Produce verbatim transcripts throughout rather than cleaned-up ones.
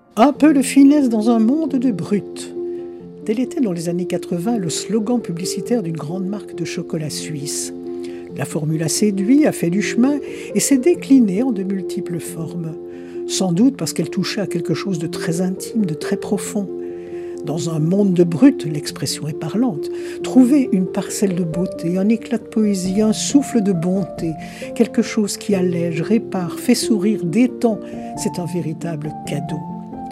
Un peu de finesse dans un monde de brutes. Tel était dans les années quatre-vingts le slogan publicitaire d'une grande marque de chocolat suisse. La formule a séduit, a fait du chemin et s'est déclinée en de multiples formes. Sans doute parce qu'elle touchait à quelque chose de très intime, de très profond. Dans un monde de brutes, l'expression est parlante, trouver une parcelle de beauté, un éclat de poésie, un souffle de bonté, quelque chose qui allège, répare, fait sourire, détend, c'est un véritable cadeau.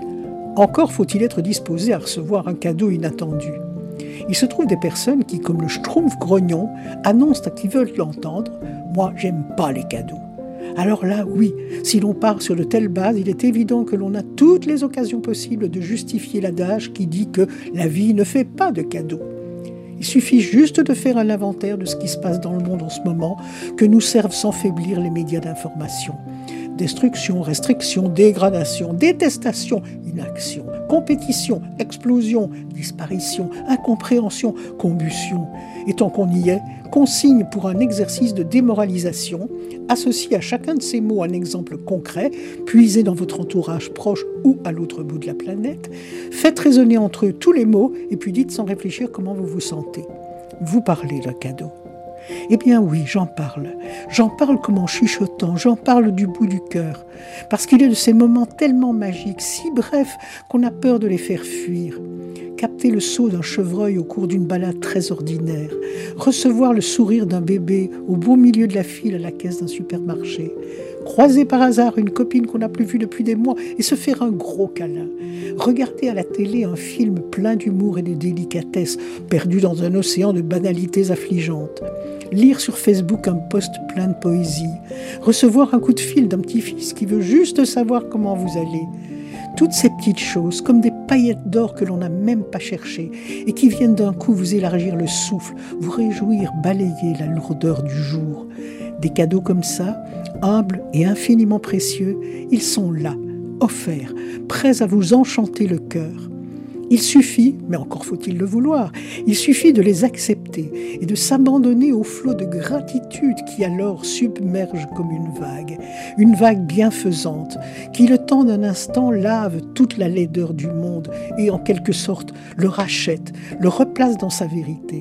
Encore faut-il être disposé à recevoir un cadeau inattendu. Il se trouve des personnes qui, comme le schtroumpf grognon, annoncent à qui veulent l'entendre « Moi, j'aime pas les cadeaux ». Alors là, oui, si l'on part sur de telles bases, il est évident que l'on a toutes les occasions possibles de justifier l'adage qui dit que la vie ne fait pas de cadeaux. Il suffit juste de faire un inventaire de ce qui se passe dans le monde en ce moment, que nous servent sans faiblir les médias d'information. Destruction, restriction, dégradation, détestation, inaction, compétition, explosion, disparition, incompréhension, combustion. Et tant qu'on y est, consigne pour un exercice de démoralisation, associé à chacun de ces mots un exemple concret, puisé dans votre entourage proche ou à l'autre bout de la planète, faites résonner entre eux tous les mots et puis dites sans réfléchir comment vous vous sentez. Vous parlez d'un cadeau. Eh bien oui, j'en parle. J'en parle comme en chuchotant, j'en parle du bout du cœur. Parce qu'il est de ces moments tellement magiques, si brefs, qu'on a peur de les faire fuir. Capter le saut d'un chevreuil au cours d'une balade très ordinaire. Recevoir le sourire d'un bébé au beau milieu de la file à la caisse d'un supermarché. Croiser par hasard une copine qu'on n'a plus vue depuis des mois et se faire un gros câlin. Regarder à la télé un film plein d'humour et de délicatesse, perdu dans un océan de banalités affligeantes. Lire sur Facebook un post plein de poésie. Recevoir un coup de fil d'un petit-fils qui veut juste savoir comment vous allez. Toutes ces petites choses, comme des paillettes d'or que l'on n'a même pas cherchées et qui viennent d'un coup vous élargir le souffle, vous réjouir, balayer la lourdeur du jour. Des cadeaux comme ça, humbles et infiniment précieux, ils sont là, offerts, prêts à vous enchanter le cœur. Il suffit, mais encore faut-il le vouloir, il suffit de les accepter et de s'abandonner au flot de gratitude qui alors submerge comme une vague, une vague bienfaisante qui, le temps d'un instant, lave toute la laideur du monde et en quelque sorte le rachète, le replace dans sa vérité.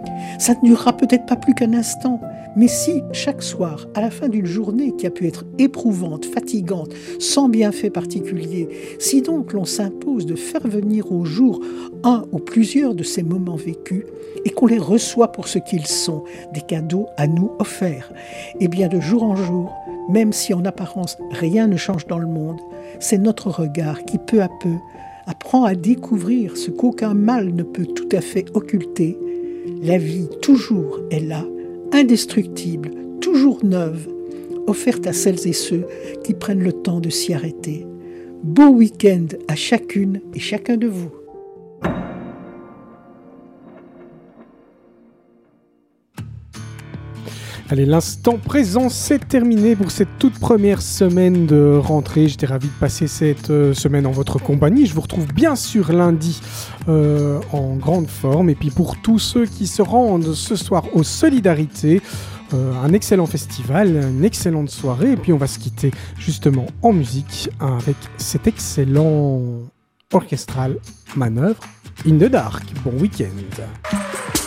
Ça ne durera peut-être pas plus qu'un instant, mais si, chaque soir, à la fin d'une journée qui a pu être éprouvante, fatigante, sans bienfait particulier, si donc l'on s'impose de faire venir au jour un ou plusieurs de ces moments vécus et qu'on les reçoit pour ce qu'ils sont, des cadeaux à nous offerts, et bien de jour en jour, même si en apparence rien ne change dans le monde, c'est notre regard qui peu à peu apprend à découvrir ce qu'aucun mal ne peut tout à fait occulter. La vie toujours est là, indestructible, toujours neuve, offerte à celles et ceux qui prennent le temps de s'y arrêter. Beau week-end à chacune et chacun de vous. Allez, l'instant présent, c'est terminé pour cette toute première semaine de rentrée. J'étais ravi de passer cette euh, semaine en votre compagnie. Je vous retrouve bien sûr lundi euh, en grande forme. Et puis pour tous ceux qui se rendent ce soir aux Solidarités, euh, un excellent festival, une excellente soirée. Et puis on va se quitter justement en musique avec cet excellent orchestral Manœuvre in the Dark. Bon week-end.